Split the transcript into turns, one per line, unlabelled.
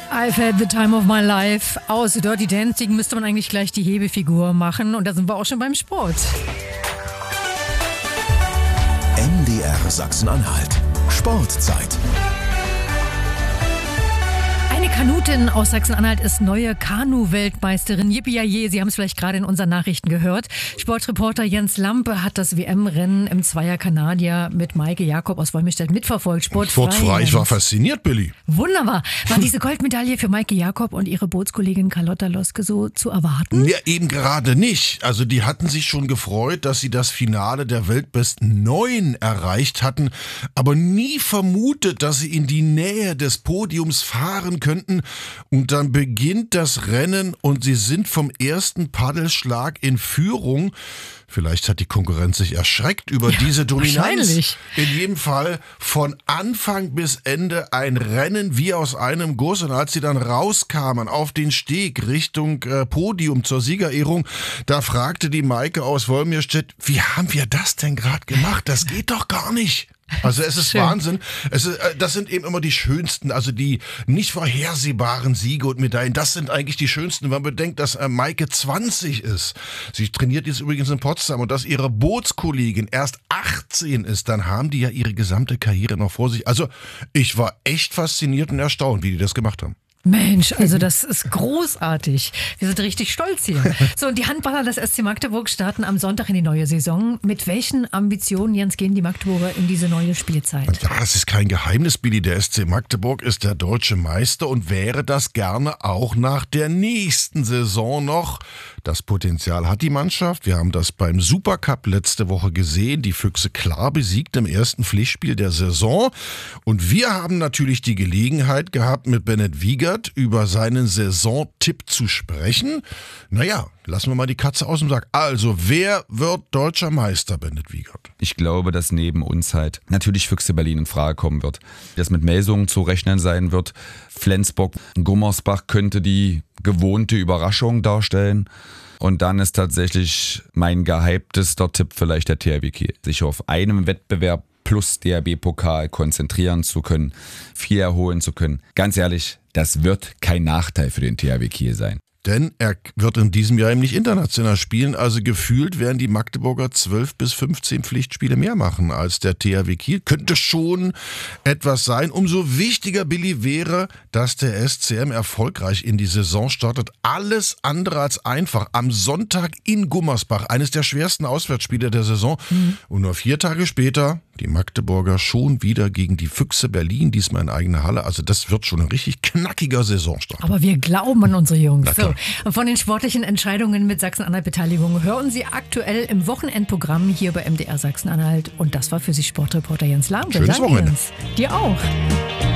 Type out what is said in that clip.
I've had the time of my life. Aus Dirty Dancing müsste man eigentlich gleich die Hebefigur machen. Und da sind wir auch schon beim Sport.
MDR Sachsen-Anhalt. Sportzeit.
Eine Kanutin aus Sachsen-Anhalt ist neue Kanu-Weltmeisterin. Yippie-yay, Sie haben es vielleicht gerade in unseren Nachrichten gehört. Sportreporter Jens Lampe hat das WM-Rennen im Zweier-Kanadier mit Maike Jakob aus Wolmirstedt mitverfolgt.
Sportfrei, ich war fasziniert, Billy.
Wunderbar. War diese Goldmedaille für Maike Jakob und ihre Bootskollegin Carlotta Loske so zu erwarten?
Ja, eben gerade nicht. Also die hatten sich schon gefreut, dass sie das Finale der weltbesten 9 erreicht hatten, aber nie vermutet, dass sie in die Nähe des Podiums fahren könnten. Und dann beginnt das Rennen und sie sind vom ersten Paddelschlag in Führung. Vielleicht hat die Konkurrenz sich erschreckt über diese Dominanz.
Wahrscheinlich.
In jedem Fall von Anfang bis Ende ein Rennen wie aus einem Guss. Und als sie dann rauskamen auf den Steg Richtung Podium zur Siegerehrung, da fragte die Maike aus Wolmirstedt, wie haben wir das denn gerade gemacht? Das geht doch gar nicht. Also es ist Wahnsinn. Das sind eben immer die schönsten, also die nicht vorhersehbaren Siege und Medaillen. Das sind eigentlich die schönsten, wenn man bedenkt, dass Maike 20 ist. Sie trainiert jetzt übrigens in Potsdam und dass ihre Bootskollegin erst 18 ist, dann haben die ja ihre gesamte Karriere noch vor sich. Also ich war echt fasziniert und erstaunt, wie die das gemacht haben.
Mensch, also das ist großartig. Wir sind richtig stolz hier. So, und die Handballer des SC Magdeburg starten am Sonntag in die neue Saison. Mit welchen Ambitionen, Jens, gehen die Magdeburger in diese neue Spielzeit?
Ja, das ist kein Geheimnis, Billy. Der SC Magdeburg ist der deutsche Meister und wäre das gerne auch nach der nächsten Saison noch. Das Potenzial hat die Mannschaft. Wir haben das beim Supercup letzte Woche gesehen. Die Füchse klar besiegt im ersten Pflichtspiel der Saison. Und wir haben natürlich die Gelegenheit gehabt, mit Bennett Wiegert über seinen Saisontipp zu sprechen. Naja, lassen wir mal die Katze aus dem Sack. Also, wer wird deutscher Meister, Bennett Wiegert?
Ich glaube, dass neben uns halt natürlich Füchse Berlin in Frage kommen wird. Dass mit Melsungen zu rechnen sein wird. Flensburg, Gummersbach könnte die gewohnte Überraschung darstellen. Und dann ist tatsächlich mein gehyptester Tipp vielleicht der THW Kiel. Sich auf einem Wettbewerb plus DHB-Pokal konzentrieren zu können, viel erholen zu können. Ganz ehrlich, das wird kein Nachteil für den THW Kiel sein.
Denn er wird in diesem Jahr eben nicht international spielen. Also gefühlt werden die Magdeburger 12 bis 15 Pflichtspiele mehr machen als der THW Kiel. Könnte schon etwas sein. Umso wichtiger, Billy, wäre, dass der SCM erfolgreich in die Saison startet. Alles andere als einfach. Am Sonntag in Gummersbach, eines der schwersten Auswärtsspiele der Saison. Und nur 4 Tage später die Magdeburger schon wieder gegen die Füchse Berlin, diesmal in eigener Halle. Also das wird schon ein richtig knackiger Saisonstart.
Aber wir glauben an unsere Jungs.
So,
und von den sportlichen Entscheidungen mit Sachsen-Anhalt-Beteiligung hören Sie aktuell im Wochenendprogramm hier bei MDR Sachsen-Anhalt. Und das war für Sie Sportreporter Jens Lampe.
Schönes Wochenende.
Dir auch.